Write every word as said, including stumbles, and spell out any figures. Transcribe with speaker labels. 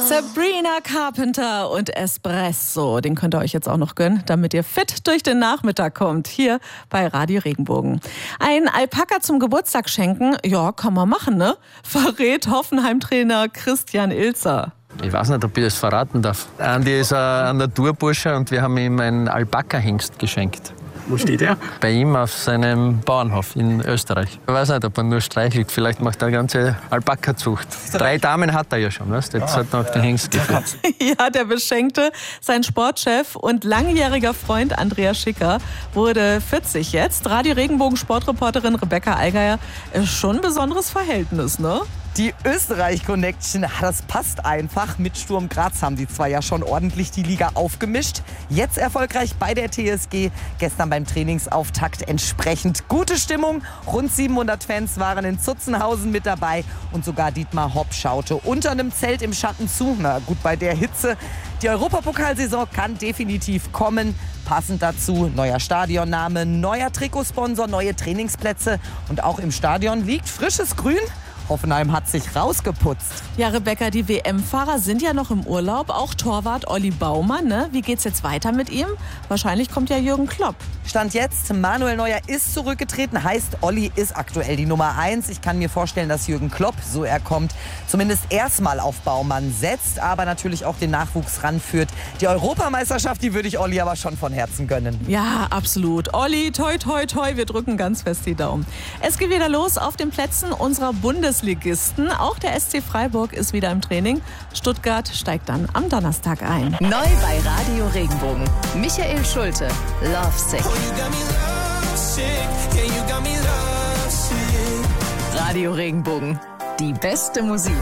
Speaker 1: Sabrina Carpenter und Espresso, den könnt ihr euch jetzt auch noch gönnen, damit ihr fit durch den Nachmittag kommt, hier bei Radio Regenbogen. Ein Alpaka zum Geburtstag schenken, ja, kann man machen, ne? Verrät Hoffenheim-Trainer Christian Ilzer.
Speaker 2: Ich weiß nicht, ob ich das verraten darf. Andi ist ein Naturbursche und wir haben ihm einen Alpaka-Hengst geschenkt.
Speaker 3: Wo steht er?
Speaker 2: Bei ihm auf seinem Bauernhof in Österreich. Ich weiß nicht, ob er nur streichelt. Vielleicht macht er eine ganze Alpaka-Zucht. Drei Damen hat er ja schon. Weißt? Jetzt hat er noch den Hengst geführt.
Speaker 1: Ja, der Beschenkte, sein Sportchef und langjähriger Freund Andreas Schicker, wurde vierzig jetzt. Radio Regenbogen Sportreporterin Rebecca Allgeier. Schon ein besonderes Verhältnis, ne?
Speaker 4: Die Österreich-Connection, das passt einfach. Mit Sturm Graz haben die zwei ja schon ordentlich die Liga aufgemischt. Jetzt erfolgreich bei der T S G. Gestern beim Trainingsauftakt entsprechend gute Stimmung. Rund siebenhundert Fans waren in Zutzenhausen mit dabei. Und sogar Dietmar Hopp schaute unter einem Zelt im Schatten zu. Na gut, bei der Hitze. Die Europapokalsaison kann definitiv kommen. Passend dazu neuer Stadionname, neuer Trikotsponsor, neue Trainingsplätze. Und auch im Stadion liegt frisches Grün. Hoffenheim hat sich rausgeputzt.
Speaker 1: Ja, Rebecca, die W M-Fahrer sind ja noch im Urlaub. Auch Torwart Olli Baumann, ne? Wie geht's jetzt weiter mit ihm? Wahrscheinlich kommt ja Jürgen Klopp.
Speaker 4: Stand jetzt, Manuel Neuer ist zurückgetreten. Heißt, Olli ist aktuell die Nummer eins. Ich kann mir vorstellen, dass Jürgen Klopp, so er kommt, zumindest erstmal auf Baumann setzt, aber natürlich auch den Nachwuchs ranführt. Die Europameisterschaft, die würde ich Olli aber schon von Herzen gönnen.
Speaker 1: Ja, absolut. Olli, toi, toi, toi, wir drücken ganz fest die Daumen. Es geht wieder los auf den Plätzen unserer Bundesligisten. Auch der S C Freiburg ist wieder im Training. Stuttgart steigt dann am Donnerstag ein.
Speaker 5: Neu bei Radio Regenbogen. Michael Schulte, Lovesick. Radio Regenbogen. Die beste Musik.